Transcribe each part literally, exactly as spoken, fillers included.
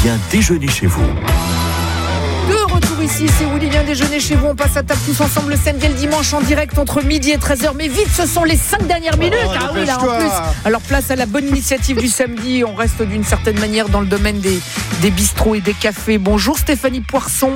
vient déjeuner chez vous. De retour ici, c'est Willy vient déjeuner chez vous. On passe à table tous ensemble le samedi et le dimanche en direct entre midi et treize heures. Mais vite, ce sont les cinq dernières minutes. Oh, ah oui, là en plus. Alors place à la bonne initiative du samedi. On reste d'une certaine manière dans le domaine des, des bistrots et des cafés. Bonjour Stéphanie Poisson.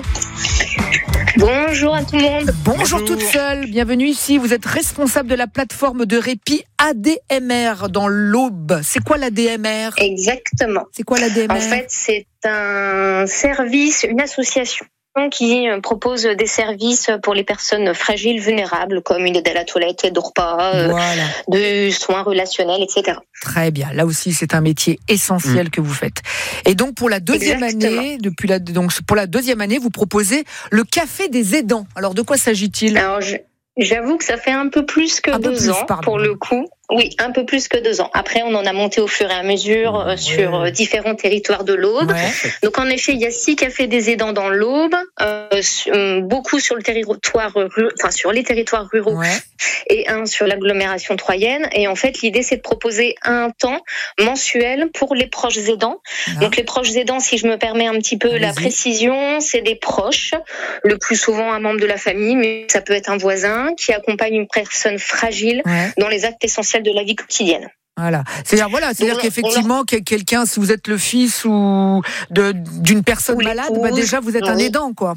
Bonjour à tout le monde. Bonjour, Bonjour. toute seule. Bienvenue ici. Vous êtes responsable de la plateforme de répit A D M R dans l'Aube. C'est quoi l'A D M R ? Exactement. C'est quoi l'A D M R ? En fait, c'est un service, une association qui propose des services pour les personnes fragiles, vulnérables, comme une aide à la toilette, aide au repas, euh, voilà. de soins relationnels, et cetera. Très bien. Là aussi, c'est un métier essentiel mmh. que vous faites. Et donc, pour la deuxième Exactement. année, depuis la, donc, pour la deuxième année, vous proposez le café des aidants. Alors, de quoi s'agit-il ? Alors, je, j'avoue que ça fait un peu plus que un deux plus, ans, pardon. pour le coup. Oui, un peu plus que deux ans. Après, on en a monté au fur et à mesure euh, ouais. sur euh, différents territoires de l'Aube. Ouais. Donc, en effet, il y a six cafés des aidants dans l'Aube, euh, euh, beaucoup sur le territoire, enfin sur les territoires ruraux, Ouais. et un sur l'agglomération troyenne. Et en fait, l'idée, c'est de proposer un temps mensuel pour les proches aidants. Ah. Donc, les proches aidants, si je me permets un petit peu Allez-y. la précision, c'est des proches, le plus souvent un membre de la famille, mais ça peut être un voisin qui accompagne une personne fragile Ouais. dans les actes essentiels de la vie quotidienne. Voilà. C'est-à-dire, voilà, c'est-à-dire Donc, qu'effectivement, que quelqu'un, si vous êtes le fils ou de, d'une personne Ou malade, l'épouse, bah déjà, vous êtes un oui. aidant, quoi.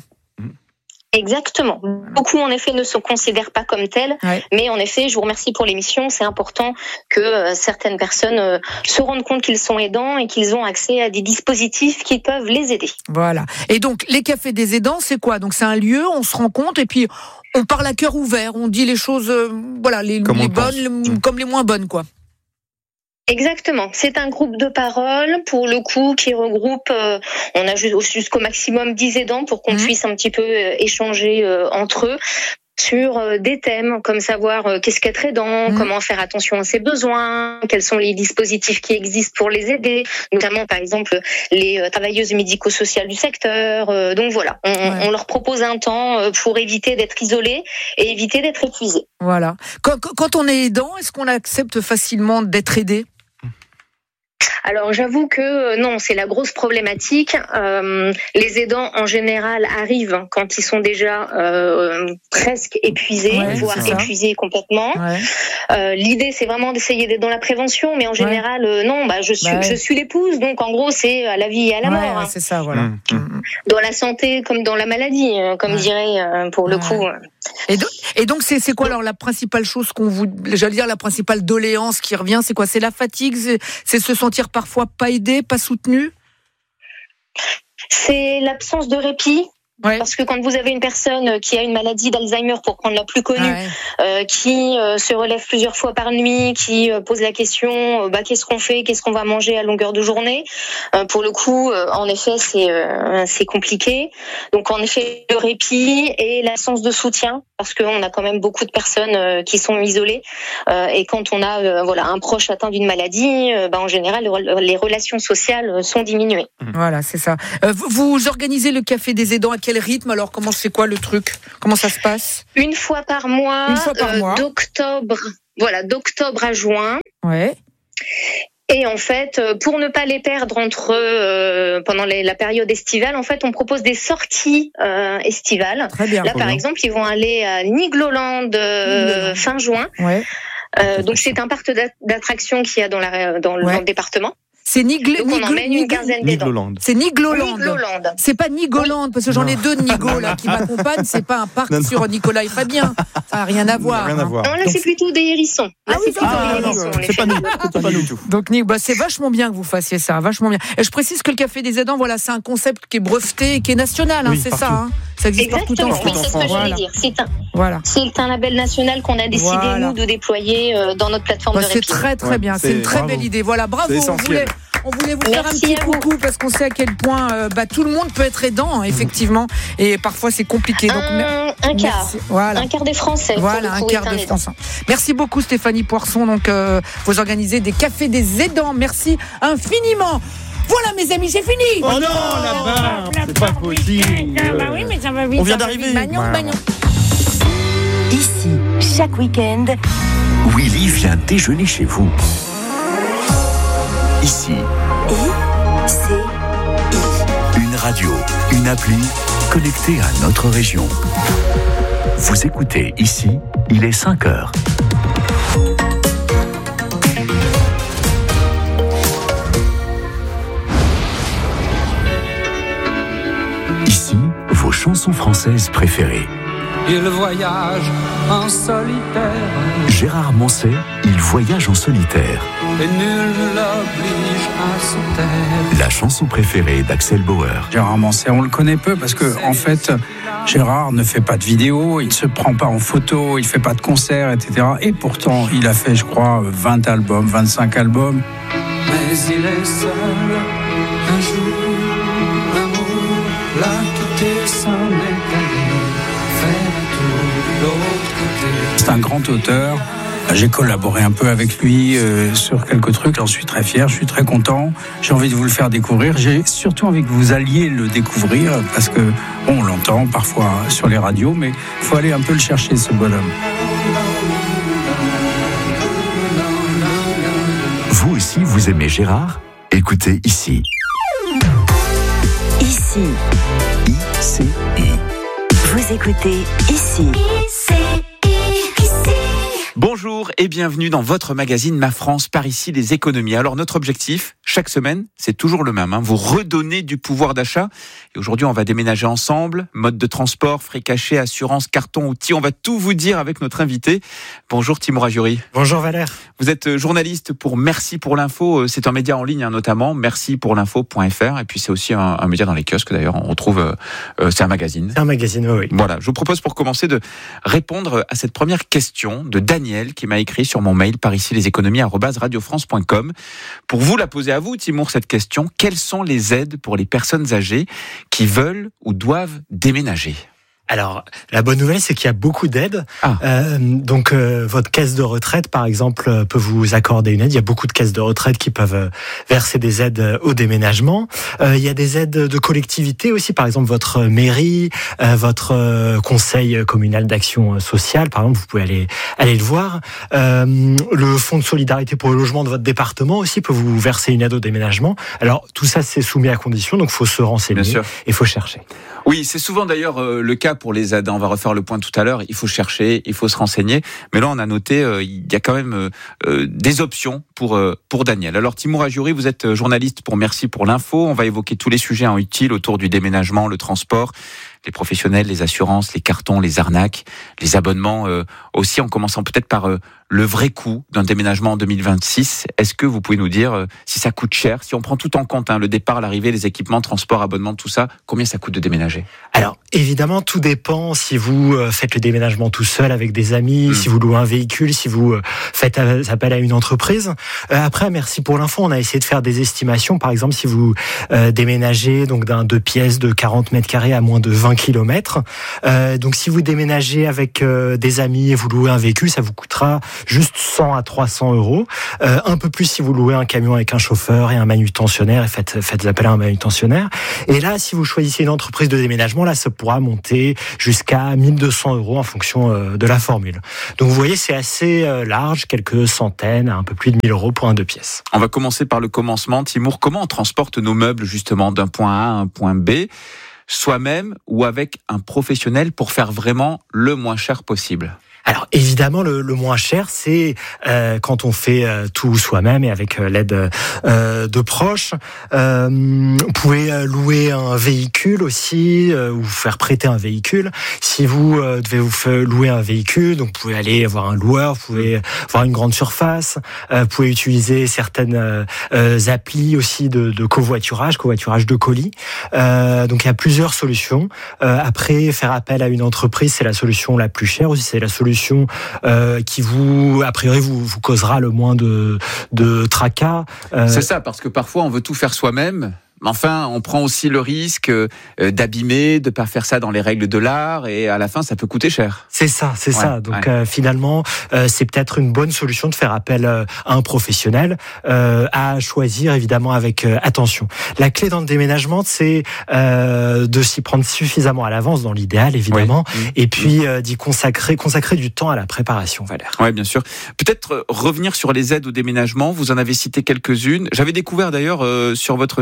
Exactement. Beaucoup, en effet, ne se considèrent pas comme tels. Ouais. Mais en effet, je vous remercie pour l'émission. C'est important que euh, certaines personnes euh, se rendent compte qu'ils sont aidants et qu'ils ont accès à des dispositifs qui peuvent les aider. Voilà. Et donc, les cafés des aidants, c'est quoi ? Donc, c'est un lieu, on se rencontre et puis on parle à cœur ouvert. On dit les choses, euh, voilà, les, Comme les on bonnes, les- comme les moins bonnes, quoi. Exactement. C'est un groupe de parole, pour le coup, qui regroupe, euh, on a jusqu'au maximum dix aidants pour qu'on Mmh. puisse un petit peu euh, échanger euh, entre eux sur euh, des thèmes comme savoir euh, qu'est-ce qu'être aidant, Mmh. comment faire attention à ses besoins, quels sont les dispositifs qui existent pour les aider, notamment par exemple les euh, travailleuses médico-sociales du secteur. Euh, donc voilà, on, Ouais. on leur propose un temps euh, pour éviter d'être isolés et éviter d'être épuisés. Voilà. Quand, quand- quand on est aidant, est-ce qu'on accepte facilement d'être aidé ? Alors j'avoue que euh, non, c'est la grosse problématique. Euh, les aidants en général arrivent quand ils sont déjà euh, presque épuisés, Ouais, voire c'est ça. épuisés complètement. Ouais. Euh, l'idée c'est vraiment d'essayer d'être dans la prévention, mais en général euh, non, bah je suis Bah ouais. je suis l'épouse, donc en gros c'est à la vie et à la Ouais, mort. ouais, hein. c'est ça, voilà. Mmh, mmh. Dans la santé comme dans la maladie, euh, comme Ouais. dirait euh, pour le Ouais. coup. euh. Et, do- et donc, c'est, c'est quoi alors la principale chose qu'on vous, j'allais dire la principale doléance qui revient, c'est quoi ? C'est la fatigue, c'est, c'est se sentir parfois pas aidé, pas soutenu ? C'est l'absence de répit. Ouais. Parce que quand vous avez une personne qui a une maladie d'Alzheimer, pour prendre la plus connue, Ouais. euh, qui euh, se relève plusieurs fois par nuit, qui euh, pose la question, euh, bah, qu'est-ce qu'on fait, qu'est-ce qu'on va manger à longueur de journée. Euh, pour le coup, euh, en effet, c'est euh, c'est compliqué. Donc, en effet, le répit et l'absence de soutien, parce qu'on a quand même beaucoup de personnes euh, qui sont isolées. Euh, et quand on a euh, voilà un proche atteint d'une maladie, euh, bah, en général, les relations sociales sont diminuées. Voilà, c'est ça. Euh, vous, vous organisez le café des aidants à quel rythme ? Alors, comment c'est quoi le truc ? Comment ça se passe ? Une fois par mois, Une fois par euh, mois. d'octobre, voilà, d'octobre à juin. Ouais. Et en fait, euh, pour ne pas les perdre entre euh, pendant les, la période estivale, en fait, on propose des sorties euh, estivales. Très bien. Là, par bien. exemple, ils vont aller à Nigloland euh, Nigloland. fin juin. Ouais. Euh, donc, c'est un parc d'a- d'attractions qu'il y a dans, la, dans, le, Ouais. dans le département. C'est Nigle, Donc, on Nigle- emmène une Nigle- quinzaine d'aidants. Nigloland. C'est Nigloland. Nigloland. C'est pas Nigoland, parce que j'en ai deux de Nigo là qui m'accompagnent. C'est pas un parc Non, non. sur Nicolas et Fabien. Ça n'a rien à voir. Rien à hein. voir. Non, là, Donc, c'est plutôt des hérissons. Là, Ah oui, c'est plutôt ah, des non, hérissons. en C'est effet. pas nous, c'est pas nous du tout. Donc Nick, bah, c'est vachement bien que vous fassiez ça, vachement bien. Et je précise que le café des aidants, voilà, c'est un concept qui est breveté et qui est national, hein, Oui, c'est partout. ça. Hein. Ça existe Exactement, partout en oui, France. c'est ce que voilà. j'allais dire. C'est un, Voilà. c'est un label national qu'on a décidé, Voilà. nous, de déployer euh, dans notre plateforme Bah, de c'est répit. très très Ouais, bien, c'est c'est- une très bravo. belle idée. Voilà, bravo. C'est On voulait, essentiel. on voulait vous faire un Merci petit à vous. coucou parce qu'on sait à quel point euh, bah, tout le monde peut être aidant, hein, effectivement, et parfois c'est compliqué. Donc, Un, un quart. merci. Voilà. Un quart des Français. pour Voilà, le un coup, quart est de aidant. France. Merci beaucoup Stéphanie Poisson. Donc, euh, vous organisez des cafés des aidants. Merci infiniment. Voilà mes amis, c'est fini. Oh non, là-bas, c'est pas possible. Ah bah oui, mais ça va vite. On vient ça va d'arriver. vite. Magnon, Ouais. magnon. Ici, chaque week-end, Willy vient déjeuner chez vous. Ici, I, C, I. Radio, une appli connectée à notre région. Vous écoutez ici, il est cinq heures. Ici, vos chansons françaises préférées. Il voyage en solitaire. Gérard Moncey, il voyage en solitaire. Et nul ne l'oblige à se taire. La chanson préférée d'Axel Bauer. Gérard Moncey, on le connaît peu parce que, en fait, Gérard ne fait pas de vidéos, il ne se prend pas en photo, il ne fait pas de concerts, et cetera. Et pourtant, il a fait, je crois, vingt albums, vingt-cinq albums. Mais il est seul, un jour, l'amour l'a quitté, s'en est allé, faire un tour de l'autre côté. C'est un grand auteur. J'ai collaboré un peu avec lui euh, sur quelques trucs. J'en suis très fier, je suis très content. J'ai envie de vous le faire découvrir. J'ai surtout envie que vous alliez le découvrir parce que bon, on l'entend parfois sur les radios, mais il faut aller un peu le chercher, ce bonhomme. Vous aussi, vous aimez Gérard ? Écoutez ici. Ici. I C I. Vous écoutez ici. Bonjour et bienvenue dans votre magazine Ma France par ici les économies. Alors notre objectif, chaque semaine, c'est toujours le même, hein, vous redonner du pouvoir d'achat. Et aujourd'hui, on va déménager ensemble, mode de transport, frais cachés, assurance, carton, outils. On va tout vous dire avec notre invité. Bonjour Timur Ajuri. Bonjour Valère. Vous êtes journaliste pour Merci pour l'info. C'est un média en ligne hein, notamment, merci pour l'info point f r. Et puis c'est aussi un, un média dans les kiosques d'ailleurs. On retrouve, euh, c'est un magazine. C'est un magazine, oui. Voilà, je vous propose pour commencer de répondre à cette première question de Daniel qui m'a écrit sur mon mail par ici les économies arobase radio france point com. Pour vous la poser à vous, Timur, cette question, quelles sont les aides pour les personnes âgées qui veulent ou doivent déménager ? Alors, la bonne nouvelle, c'est qu'il y a beaucoup d'aides. Ah. Euh, donc, euh, votre caisse de retraite, par exemple, euh, peut vous accorder une aide. Il y a beaucoup de caisses de retraite qui peuvent euh, verser des aides euh, au déménagement. Euh, il y a des aides de collectivité aussi, par exemple, votre mairie, euh, votre euh, conseil communal d'action sociale, par exemple, vous pouvez aller aller le voir. Euh, le fonds de solidarité pour le logement de votre département aussi peut vous verser une aide au déménagement. Alors, tout ça, c'est soumis à condition, donc il faut se renseigner et il faut chercher. Oui, c'est souvent d'ailleurs euh, le cas pour les aides. On va refaire le point tout à l'heure. Il faut chercher, il faut se renseigner. Mais là, on a noté, euh, il y a quand même euh, des options pour euh, pour Daniel. Alors, Timur Ajuri, vous êtes journaliste pour Merci pour l'info. On va évoquer tous les sujets hein, utiles autour du déménagement, le transport, les professionnels, les assurances, les cartons, les arnaques, les abonnements euh, aussi, en commençant peut-être par euh, le vrai coût d'un déménagement en deux mille vingt-six. Est-ce que vous pouvez nous dire euh, si ça coûte cher, si on prend tout en compte, hein, le départ, l'arrivée, les équipements, transport, abonnement, tout ça, combien ça coûte de déménager ? Alors, évidemment, tout dépend si vous euh, faites le déménagement tout seul avec des amis, mmh. si vous louez un véhicule, si vous euh, faites euh, appel à une entreprise. Euh, après, merci pour l'info, on a essayé de faire des estimations. Par exemple, si vous euh, déménagez donc d'un deux pièces de quarante mètres carrés à moins de vingt kilomètres, euh, donc si vous déménagez avec euh, des amis et vous louez un véhicule, ça vous coûtera juste cent à trois cents euros. Euh, un peu plus si vous louez un camion avec un chauffeur et un manutentionnaire et faites, faites appel à un manutentionnaire. Et là, si vous choisissez une entreprise de déménagement, là, ça pourra monter jusqu'à mille deux cents euros en fonction euh, de la formule. Donc, vous voyez, c'est assez euh, large, quelques centaines, un peu plus de mille euros pour un deux pièces. On va commencer par le commencement. Timur, comment on transporte nos meubles justement d'un point A à un point B, soi-même ou avec un professionnel pour faire vraiment le moins cher possible ? Alors évidemment, le, le moins cher, c'est euh, quand on fait euh, tout soi-même et avec euh, l'aide euh, de proches. Euh, vous pouvez euh, louer un véhicule aussi euh, ou faire prêter un véhicule. Si vous euh, devez vous faire louer un véhicule, donc vous pouvez aller voir un loueur, vous pouvez voir une grande surface, euh, vous pouvez utiliser certaines euh, euh, applis aussi de, de covoiturage, covoiturage de colis. Euh, donc il y a plusieurs solutions. Euh, après, faire appel à une entreprise, c'est la solution la plus chère aussi, c'est la solution Euh, qui vous, a priori, vous, vous causera le moins de, de tracas. Euh... C'est ça, parce que parfois on veut tout faire soi-même. Enfin, on prend aussi le risque euh, d'abîmer, de pas faire ça dans les règles de l'art, et à la fin, ça peut coûter cher. C'est ça, c'est ouais, ça. Donc ouais. euh, finalement, euh, c'est peut-être une bonne solution de faire appel euh, à un professionnel, euh, à choisir évidemment avec euh, attention. La clé dans le déménagement, c'est euh, de s'y prendre suffisamment à l'avance, dans l'idéal évidemment, oui. et puis euh, d'y consacrer, consacrer du temps à la préparation, Valère. Oui, bien sûr. Peut-être euh, revenir sur les aides au déménagement. Vous en avez cité quelques-unes. J'avais découvert d'ailleurs euh, sur votre site que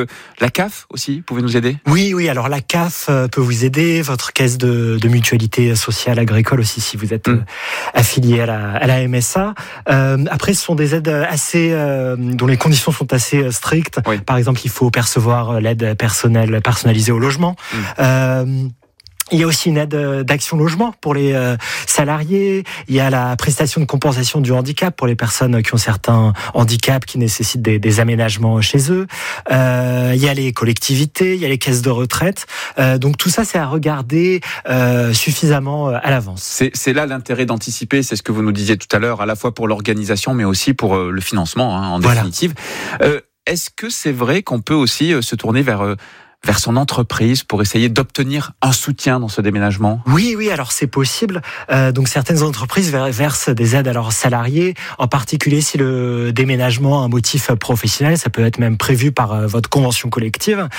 la C A F aussi, pouvez nous aider? Oui, oui. Alors la C A F peut vous aider, votre caisse de, de mutualité sociale agricole aussi, si vous êtes mmh. affilié à la, à la M S A. Euh, après, ce sont des aides assez euh, dont les conditions sont assez strictes. Oui. Par exemple, il faut percevoir l'aide personnelle personnalisée au logement. Mmh. Euh, Il y a aussi une aide d'action logement pour les salariés. Il y a la prestation de compensation du handicap pour les personnes qui ont certains handicaps qui nécessitent des, des aménagements chez eux. Euh, il y a les collectivités, il y a les caisses de retraite. Euh, donc tout ça, c'est à regarder euh, suffisamment à l'avance. C'est, c'est là l'intérêt d'anticiper, c'est ce que vous nous disiez tout à l'heure, à la fois pour l'organisation, mais aussi pour le financement, hein, en voilà. définitive. Euh, est-ce que c'est vrai qu'on peut aussi se tourner vers... Euh, vers son entreprise pour essayer d'obtenir un soutien dans ce déménagement? Oui, oui, alors c'est possible. Euh, donc certaines entreprises versent des aides à leurs salariés, en particulier si le déménagement a un motif professionnel, ça peut être même prévu par euh, votre convention collective.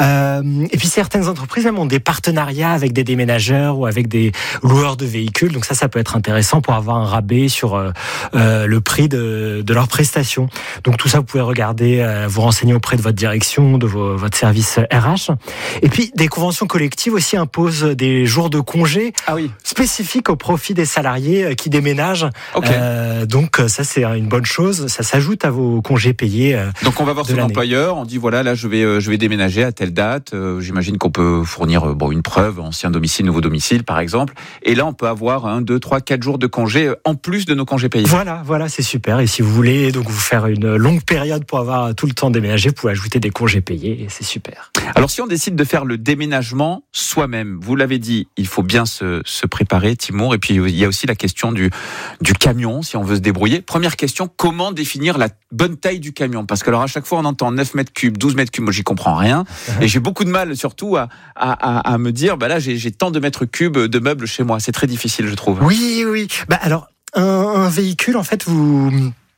Euh, et puis certaines entreprises même ont des partenariats avec des déménageurs ou avec des loueurs de véhicules, donc ça, ça peut être intéressant pour avoir un rabais sur euh, euh, le prix de, de leurs prestations. Donc tout ça, vous pouvez regarder, euh, vous renseigner auprès de votre direction, de vos, votre service R H. Et puis, des conventions collectives aussi imposent des jours de congé ah oui. spécifiques au profit des salariés qui déménagent. Okay. Euh, donc, ça, c'est une bonne chose. Ça s'ajoute à vos congés payés. Donc, on va voir son l'année. employeur. On dit, voilà, là, je vais, je vais déménager à telle date. Euh, j'imagine qu'on peut fournir bon, une preuve, ancien domicile, nouveau domicile, par exemple. Et là, on peut avoir un, deux, trois, quatre jours de congé en plus de nos congés payés. Voilà, voilà, c'est super. Et si vous voulez donc vous faire une longue période pour avoir tout le temps déménagé, vous pouvez ajouter des congés payés et c'est super. Alors, si on décide de faire le déménagement soi-même, vous l'avez dit, il faut bien se, se préparer, Timour. Et puis, il y a aussi la question du, du camion, si on veut se débrouiller. Première question, comment définir la bonne taille du camion? Parce que alors, à chaque fois, on entend neuf mètres cubes, douze mètres cubes. Moi, j'y comprends rien. Uh-huh. Et j'ai beaucoup de mal, surtout, à, à, à, à me dire, bah là, j'ai, j'ai tant de mètres cubes de meubles chez moi. C'est très difficile, je trouve. Oui, oui. Bah, alors, un, un véhicule, en fait, vous...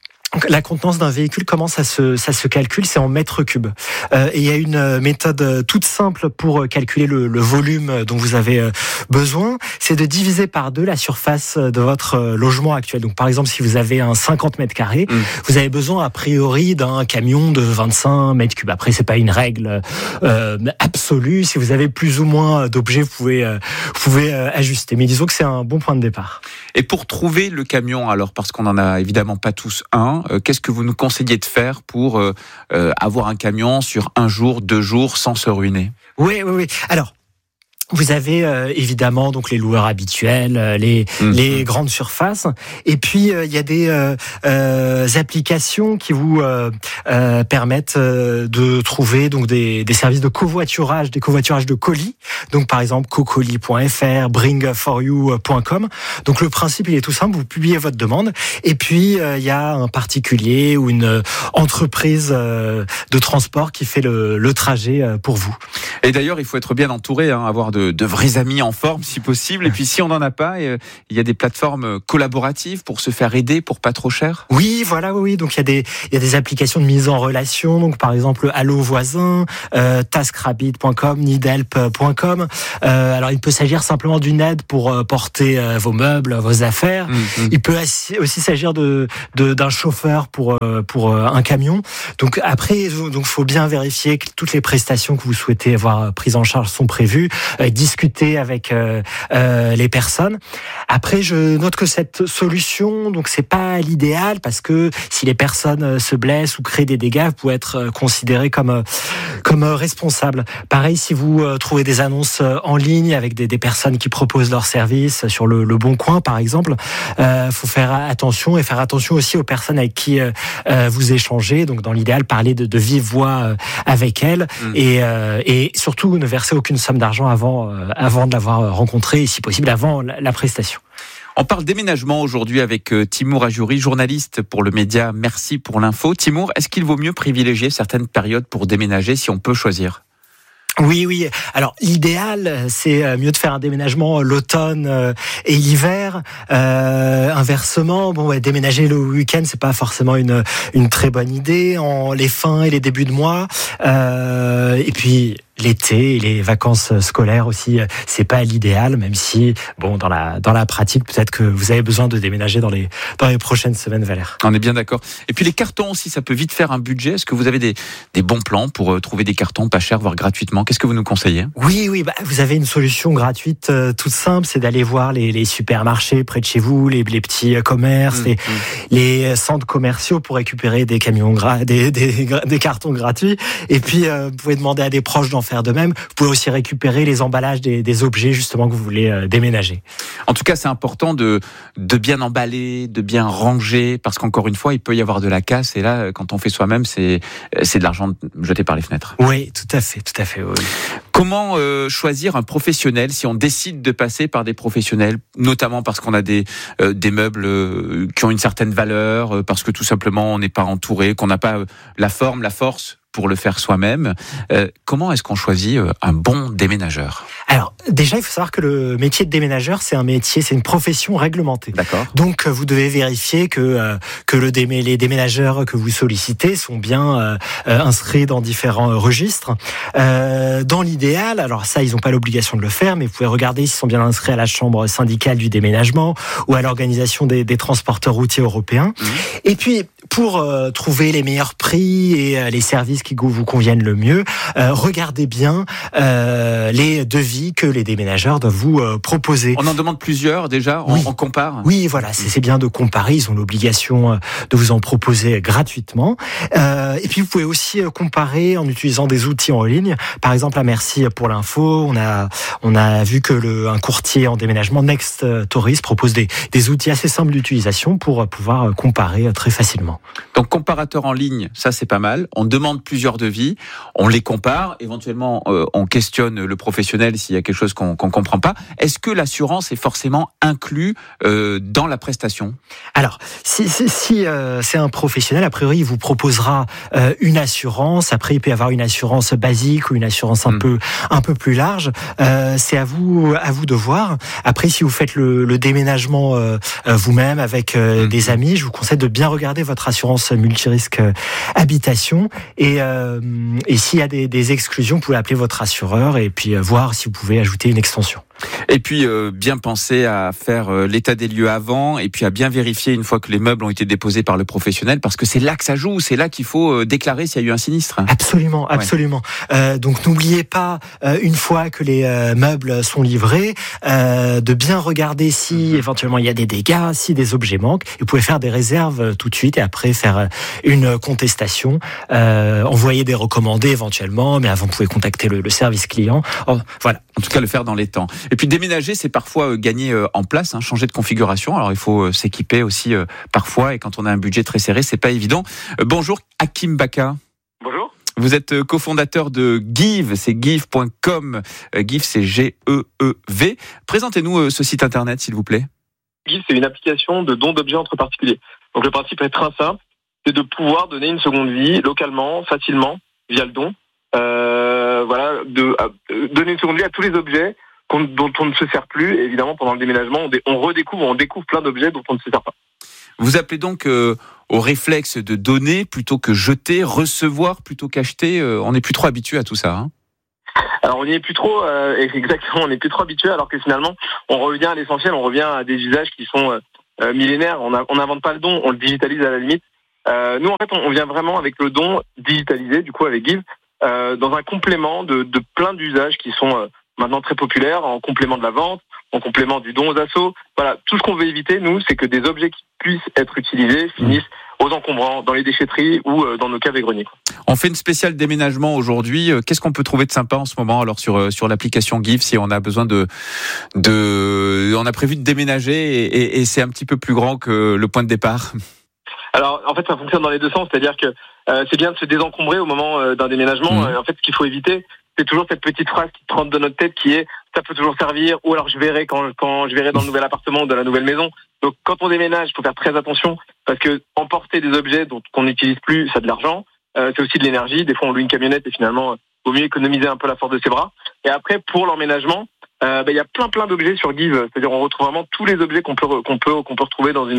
La contenance d'un véhicule, comment ça se, ça se calcule? C'est en mètres cubes. Euh, et il y a une méthode toute simple pour calculer le, le volume dont vous avez besoin. C'est de diviser par deux la surface de votre logement actuel. Donc, par exemple, si vous avez un cinquante mètres carrés, mmh. vous avez besoin, a priori, d'un camion de vingt-cinq mètres cubes. Après, c'est pas une règle euh, absolue. Si vous avez plus ou moins d'objets, vous pouvez, euh, vous pouvez euh, ajuster. Mais disons que c'est un bon point de départ. Et pour trouver le camion, alors, parce qu'on en a évidemment pas tous un, Euh, qu'est-ce que vous nous conseillez de faire pour euh, euh, avoir un camion sur un jour, deux jours, sans se ruiner? Oui, oui, oui. Alors, vous avez euh, évidemment donc les loueurs habituels, euh, les mmh. les grandes surfaces, et puis euh, il y a des euh, euh, applications qui vous euh, euh, permettent euh, de trouver donc des des services de covoiturage, des covoiturages de colis. Donc par exemple cocolis point f r, bring for you point com. Donc le principe il est tout simple, vous publiez votre demande et puis il euh, y a un particulier ou une entreprise euh, de transport qui fait le le trajet euh, pour vous. Et d'ailleurs, il faut être bien entouré, hein, avoir de De, de vrais amis en forme si possible. Et puis si on n'en a pas, euh, il y a des plateformes collaboratives pour se faire aider pour pas trop cher. Oui, voilà, oui. Donc il y a des il y a des applications de mise en relation. Donc par exemple Allo Voisin, euh, taskrabbit point com, needhelp point com. Euh, alors il peut s'agir simplement d'une aide pour euh, porter euh, vos meubles, vos affaires. Mmh, mmh. Il peut aussi s'agir de, de d'un chauffeur pour euh, pour euh, un camion. Donc après, donc faut bien vérifier que toutes les prestations que vous souhaitez avoir prises en charge sont prévues. Euh, discuter avec euh, euh, les personnes. Après, je note que cette solution, donc c'est pas l'idéal parce que si les personnes se blessent ou créent des dégâts, vous pouvez être considéré comme comme responsable. Pareil, si vous trouvez des annonces en ligne avec des, des personnes qui proposent leurs services sur le, le Bon Coin, par exemple, euh, faut faire attention et faire attention aussi aux personnes avec qui euh, vous échangez. Donc, dans l'idéal, parler de, de vive voix avec elles mmh. et, euh, et surtout ne verser aucune somme d'argent avant avant de l'avoir rencontré et si possible avant la prestation. On parle déménagement aujourd'hui avec Timour Ajouri, journaliste pour le média Merci pour l'info. Timour, est-ce qu'il vaut mieux privilégier certaines périodes pour déménager si on peut choisir ? Oui, oui. Alors, l'idéal, c'est mieux de faire un déménagement l'automne et l'hiver. Euh, inversement, bon, ouais, déménager le week-end, c'est pas forcément une une très bonne idée. En les fins et les débuts de mois. Euh, et puis. l'été et les vacances scolaires aussi, c'est pas l'idéal, même si, bon, dans la, dans la pratique, peut-être que vous avez besoin de déménager dans les, dans les prochaines semaines, Valère. On est bien d'accord. Et puis les cartons aussi, ça peut vite faire un budget. Est-ce que vous avez des, des bons plans pour euh, trouver des cartons pas chers, voire gratuitement? Qu'est-ce que vous nous conseillez? Oui, oui, bah, vous avez une solution gratuite euh, toute simple, c'est d'aller voir les, les supermarchés près de chez vous, les, les petits commerces, mmh, les, mmh. les centres commerciaux pour récupérer des camions gras, des, des, des cartons gratuits. Et puis, euh, vous pouvez demander à des proches d'en faire de même. Vous pouvez aussi récupérer les emballages des, des objets justement que vous voulez euh, déménager. En tout cas, c'est important de, de bien emballer, de bien ranger, parce qu'encore une fois, il peut y avoir de la casse. Et là, quand on fait soi-même, c'est, c'est de l'argent jeté par les fenêtres. Oui, tout à fait, tout à fait. Oui. Comment euh, choisir un professionnel si on décide de passer par des professionnels, notamment parce qu'on a des, euh, des meubles euh, qui ont une certaine valeur, euh, parce que tout simplement on n'est pas entouré, qu'on n'a pas euh, la forme, la force pour le faire soi-même. Euh, comment est-ce qu'on choisit un bon déménageur? Alors, déjà, il faut savoir que le métier de déménageur, c'est un métier, c'est une profession réglementée. D'accord. Donc, vous devez vérifier que euh, que le démé- les déménageurs que vous sollicitez sont bien euh, euh, inscrits dans différents registres. Euh, dans l'idéal, alors ça, ils n'ont pas l'obligation de le faire, mais vous pouvez regarder s'ils sont bien inscrits à la chambre syndicale du déménagement ou à l'organisation des, des transporteurs routiers européens. Mmh. Et puis, pour euh, trouver les meilleurs prix et euh, les services qui vous conviennent le mieux, euh, regardez bien euh, les devis que les déménageurs doivent vous euh, proposer. On en demande plusieurs déjà, on, oui. on compare. Oui, voilà, c'est, c'est bien de comparer. Ils ont l'obligation de vous en proposer gratuitement. Euh, et puis vous pouvez aussi comparer en utilisant des outils en ligne. Par exemple, à Merci pour l'info, on a on a vu que le un courtier en déménagement Next Tourist propose des des outils assez simples d'utilisation pour pouvoir comparer très facilement. Donc comparateur en ligne, ça c'est pas mal. On demande plusieurs devis, on les compare, éventuellement euh, on questionne le professionnel s'il y a quelque chose qu'on qu'on comprend pas. Est-ce que l'assurance est forcément inclus euh, dans la prestation? Alors, si, si, si euh, c'est un professionnel, a priori il vous proposera euh, une assurance. Après, il peut y avoir une assurance basique ou une assurance un mmh. peu un peu plus large. Euh, c'est à vous à vous de voir. Après, si vous faites le, le déménagement euh, vous-même avec euh, mmh. des amis, je vous conseille de bien regarder votre assurance multirisque habitation et, euh, et s'il y a des, des exclusions, vous pouvez appeler votre assureur et puis euh, voir si vous pouvez ajouter une extension. Et puis euh, bien penser à faire euh, l'état des lieux avant et puis à bien vérifier une fois que les meubles ont été déposés par le professionnel, parce que c'est là que ça joue, c'est là qu'il faut euh, déclarer s'il y a eu un sinistre. Absolument, absolument. Ouais. Euh, donc n'oubliez pas, euh, une fois que les euh, meubles sont livrés, euh, de bien regarder si mmh. éventuellement il y a des dégâts, si des objets manquent. Et vous pouvez faire des réserves euh, tout de suite et après faire une contestation, euh, envoyer des recommandés éventuellement, mais avant vous pouvez contacter le, le service client. Oh, voilà. En tout cas, le faire dans les temps. Et puis déménager, c'est parfois gagner en place, hein, changer de configuration. Alors il faut s'équiper aussi euh, parfois, et quand on a un budget très serré, c'est pas évident. Euh, bonjour Hakim Baka. Bonjour. Vous êtes cofondateur de Give, c'est give point com. Euh, Give, c'est G E E V. Présentez-nous euh, ce site internet, s'il vous plaît. Give, c'est une application de don d'objets entre particuliers. Donc le principe est très simple, c'est de pouvoir donner une seconde vie localement, facilement, via le don. Euh, voilà, de euh, donner une seconde vie à tous les objets qu'on, dont on ne se sert plus. Et évidemment, pendant le déménagement, on, dé, on redécouvre, on découvre plein d'objets dont on ne se sert pas. Vous appelez donc euh, au réflexe de donner plutôt que jeter, recevoir plutôt qu'acheter. Euh, on n'est plus trop habitué à tout ça. Hein. Alors on n'y est plus trop, euh, exactement, on n'est plus trop habitué, alors que finalement, on revient à l'essentiel, on revient à des usages qui sont euh, millénaires. On n'invente pas le don, on le digitalise à la limite. Euh, nous, en fait, on, on vient vraiment avec le don digitalisé, du coup, avec Give, euh, dans un complément de, de plein d'usages qui sont euh, maintenant très populaires, en complément de la vente, en complément du don aux assos. Voilà, tout ce qu'on veut éviter, nous, c'est que des objets qui puissent être utilisés finissent aux encombrants, dans les déchetteries ou euh, dans nos caves et greniers. On fait une spéciale déménagement aujourd'hui. Qu'est-ce qu'on peut trouver de sympa en ce moment alors sur sur l'application Give, si on a besoin de de on a prévu de déménager et, et, et c'est un petit peu plus grand que le point de départ? Alors, en fait, ça fonctionne dans les deux sens, c'est-à-dire que euh, c'est bien de se désencombrer au moment euh, d'un déménagement. Mmh. Euh, en fait, ce qu'il faut éviter, c'est toujours cette petite phrase qui rentre dans notre tête, qui est « ça peut toujours servir » ou alors « je verrai quand, quand je verrai dans le nouvel appartement ou dans la nouvelle maison ». Donc, quand on déménage, il faut faire très attention, parce que emporter des objets dont qu'on n'utilise plus, ça a de l'argent, euh, c'est aussi de l'énergie. Des fois, on loue une camionnette et finalement, il vaut mieux économiser un peu la force de ses bras. Et après, pour l'emménagement, euh, bah, y a plein plein d'objets sur Give, c'est-à-dire on retrouve vraiment tous les objets qu'on peut qu'on peut qu'on peut retrouver dans une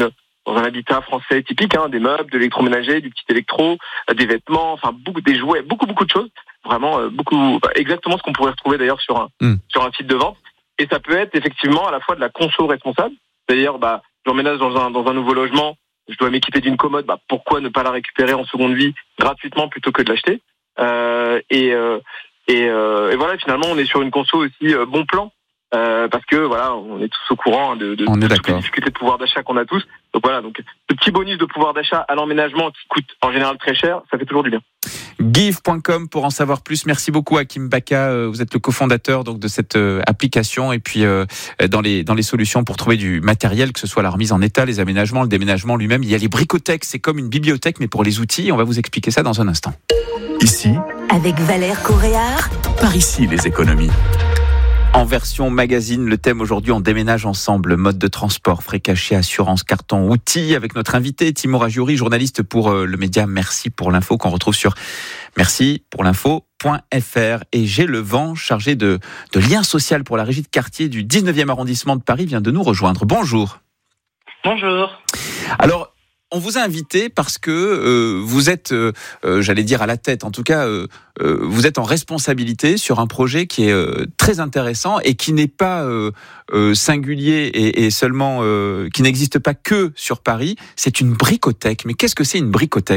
dans un habitat français typique, hein, des meubles, de l'électroménager, du petit électro, euh, des vêtements, enfin beaucoup, des jouets, beaucoup beaucoup de choses. Vraiment euh, beaucoup, bah, exactement ce qu'on pourrait retrouver d'ailleurs sur un mm. sur un site de vente. Et ça peut être effectivement à la fois de la conso responsable, c'est-à-dire bah j'emménage dans un dans un nouveau logement, je dois m'équiper d'une commode, bah pourquoi ne pas la récupérer en seconde vie gratuitement plutôt que de l'acheter. Euh, et, euh, et, euh, et voilà, finalement on est sur une conso aussi euh, bon plan. Euh, parce que voilà, on est tous au courant de, de, de toutes les difficultés de pouvoir d'achat qu'on a tous. Donc voilà, donc ce petit bonus de pouvoir d'achat à l'emménagement qui coûte en général très cher, ça fait toujours du bien. Give point com pour en savoir plus. Merci beaucoup Hakim Baka, vous êtes le cofondateur donc de cette euh, application et puis euh, dans les dans les solutions pour trouver du matériel, que ce soit la remise en état, les aménagements, le déménagement lui-même. Il y a les bricothèques, c'est comme une bibliothèque mais pour les outils. On va vous expliquer ça dans un instant. Ici, avec Valère Coréard. Par ici les économies. En version magazine, le thème aujourd'hui, on déménage ensemble. Mode de transport, frais cachés, assurance, carton, outils. Avec notre invité, Timur Ajouri, journaliste pour le média Merci pour l'info, qu'on retrouve sur merci pour l'info point f r. Et J'ai le vent, chargé de, de lien social pour la régie de quartier du dix-neuvième arrondissement de Paris, vient de nous rejoindre. Bonjour. Bonjour. Alors, on vous a invité parce que euh, vous êtes, euh, euh, j'allais dire à la tête, en tout cas, euh, euh, vous êtes en responsabilité sur un projet qui est euh, très intéressant et qui n'est pas euh, euh, singulier et, et seulement, euh, qui n'existe pas que sur Paris. C'est une bricothèque. Mais qu'est-ce que c'est une bricothèque ?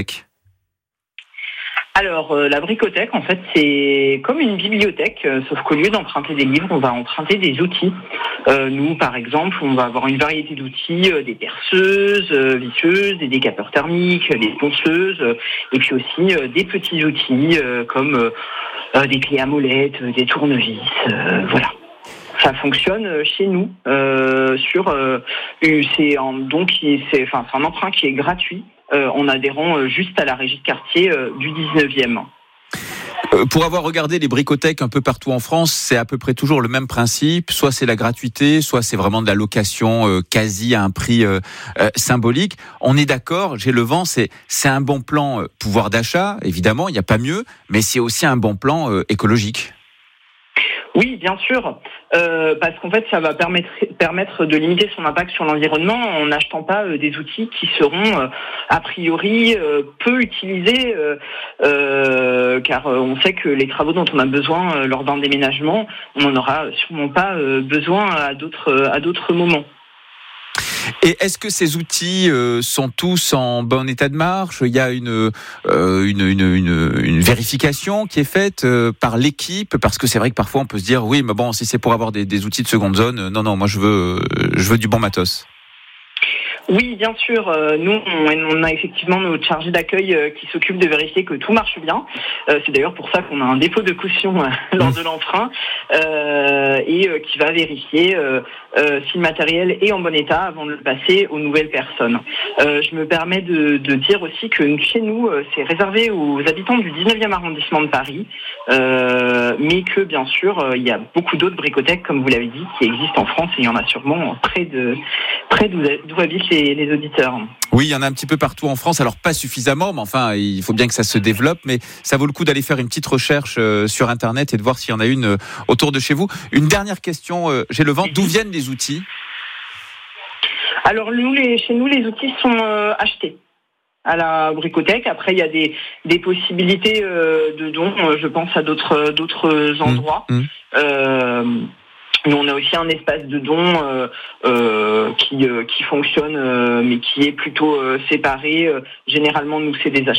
Alors, euh, la bricothèque, en fait, c'est comme une bibliothèque, euh, sauf qu'au lieu d'emprunter des livres, on va emprunter des outils. Euh, nous, par exemple, on va avoir une variété d'outils, euh, des perceuses, euh, visseuses, des décapeurs thermiques, des ponceuses, euh, et puis aussi euh, des petits outils euh, comme euh, euh, des clés à molette, euh, des tournevis, euh, voilà. Ça fonctionne chez nous euh, sur euh, c'est un don qui c'est enfin c'est un emprunt qui est gratuit euh, en adhérant euh, juste à la régie de quartier euh, du dix-neuvième. Euh, pour avoir regardé les bricothèques un peu partout en France, c'est à peu près toujours le même principe. Soit c'est la gratuité, soit c'est vraiment de la location euh, quasi à un prix euh, euh, symbolique. On est d'accord, J'ai le vent, c'est c'est un bon plan euh, pouvoir d'achat, évidemment, il n'y a pas mieux, mais c'est aussi un bon plan euh, écologique. Oui, bien sûr, euh, parce qu'en fait, ça va permettre, permettre de limiter son impact sur l'environnement en n'achetant pas euh, des outils qui seront euh, a priori euh, peu utilisés, euh, euh, car euh, on sait que les travaux dont on a besoin euh, lors d'un déménagement, on n'en aura sûrement pas euh, besoin à d'autres, à d'autres moments. Et est-ce que ces outils euh, sont tous en bon état de marche ? Il y a une, euh, une, une, une, une vérification qui est faite euh, par l'équipe, parce que c'est vrai que parfois on peut se dire oui, mais bon, si c'est pour avoir des, des outils de seconde zone, euh, non, non, moi je veux, euh, je veux du bon matos. Oui, bien sûr. Euh, nous, on, on a effectivement notre chargé d'accueil euh, qui s'occupe de vérifier que tout marche bien. Euh, c'est d'ailleurs pour ça qu'on a un dépôt de caution euh, lors de l'emprunt euh, et euh, qui va vérifier euh, euh, si le matériel est en bon état avant de le passer aux nouvelles personnes. Euh, je me permets de, de dire aussi que chez nous, euh, c'est réservé aux habitants du dix-neuvième arrondissement de Paris, euh, mais que bien sûr, euh, il y a beaucoup d'autres bricothèques, comme vous l'avez dit, qui existent en France et il y en a sûrement près de près d'où, d'où habitent les, les auditeurs. Oui, il y en a un petit peu partout en France, alors pas suffisamment, mais enfin, il faut bien que ça se développe, mais ça vaut le coup d'aller faire une petite recherche euh, sur Internet et de voir s'il y en a une euh, autour de chez vous. Une dernière question, euh, J'ai le vent, d'où viennent les outils ? Alors, nous, les, chez nous, les outils sont euh, achetés à la bricothèque. Après, il y a des, des possibilités euh, de dons, euh, je pense à d'autres, d'autres endroits. Mmh. Euh, Nous, on a aussi un espace de dons euh, euh, qui, euh, qui fonctionne, euh, mais qui est plutôt euh, séparé. Euh, généralement, nous, c'est des achats